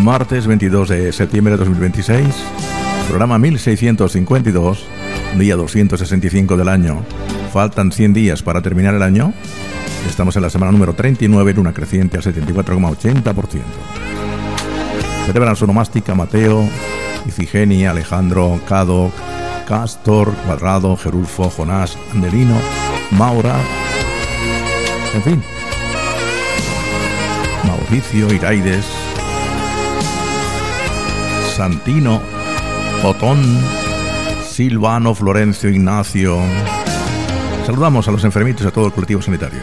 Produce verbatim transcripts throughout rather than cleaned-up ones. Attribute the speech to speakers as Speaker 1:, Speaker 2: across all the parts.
Speaker 1: Martes veintidós de septiembre de dos mil veintiséis, programa mil seiscientos cincuenta y dos, día doscientos sesenta y cinco del año. Faltan cien días para terminar el año. Estamos en la semana número treinta y nueve, en una creciente al setenta y cuatro coma ochenta por ciento. Celebran su onomástica Mateo, Ifigenia, Alejandro, Cadoc, Castor, Cuadrado, Gerulfo, Jonás, Andelino, Maura, en fin, Mauricio, Iraides, Santino, Otón, Silvano, Florencio, Ignacio. Saludamos a los enfermitos y a todo el colectivo sanitario,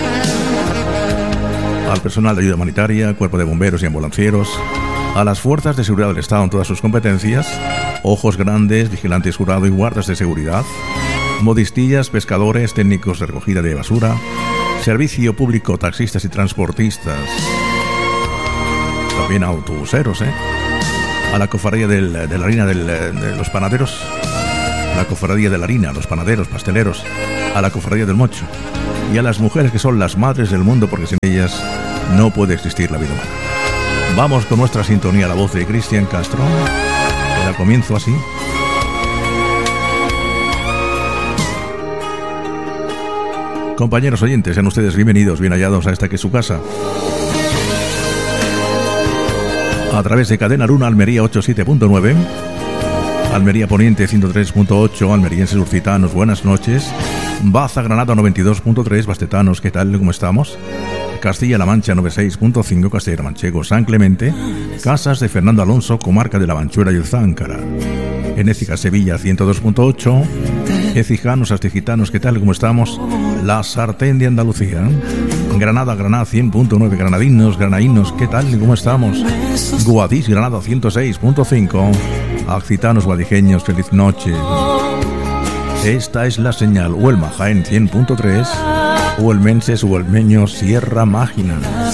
Speaker 1: al personal de ayuda humanitaria, cuerpo de bomberos y ambulancieros, a las fuerzas de seguridad del Estado en todas sus competencias, ojos grandes, vigilantes jurado y guardas de seguridad, modistillas, pescadores, técnicos de recogida de basura, servicio público, taxistas y transportistas, también autobuseros, ¿eh? A la cofradía del, de la harina del, de los panaderos, a la cofradía de la harina, los panaderos, pasteleros, a la cofradía del mocho, y a las mujeres que son las madres del mundo, porque sin ellas no puede existir la vida humana. Vamos con nuestra sintonía, la voz de Cristian Castro, que da comienzo así. Compañeros oyentes, sean ustedes bienvenidos, bien hallados a esta que es su casa. A través de Cadena Luna, Almería ochenta y siete punto nueve, Almería Poniente ciento tres punto ocho, almerienses urcitanos, buenas noches. Baza, Granada noventa y dos punto tres, bastetanos, ¿qué tal? ¿Cómo estamos? Castilla-La Mancha noventa y seis punto cinco, Castellar Manchego, San Clemente, Casas de Fernando Alonso, comarca de La Manchuela y el Záncara. En Écija, Sevilla ciento dos punto ocho, Ecijanos, Astigitanos, ¿qué tal? ¿Cómo estamos? La Sartén de Andalucía. Granada, Granada cien punto nueve, Granadinos, Granadinos, ¿qué tal? ¿Cómo estamos? Guadix, Granada ciento seis punto cinco, Accitanos, guadijeños, feliz noche. Esta es la señal. Huelma, Jaén cien punto tres, Huelmenses, Huelmeños, Sierra Mágina.